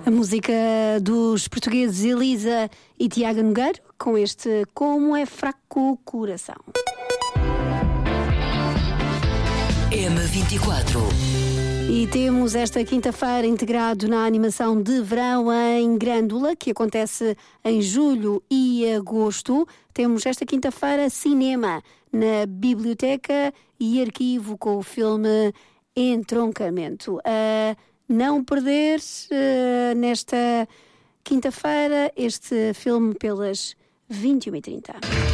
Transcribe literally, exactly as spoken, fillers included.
A música dos portugueses Elisa e Tiago Nogueiro, com este Como é Fraco o Coração. M vinte e quatro. E temos esta quinta-feira integrado na animação de verão em Grândola, que acontece em julho e agosto. Temos esta quinta-feira cinema na Biblioteca e Arquivo com o filme Entroncamento. A não perder uh, nesta quinta-feira este filme pelas vinte e uma e trinta.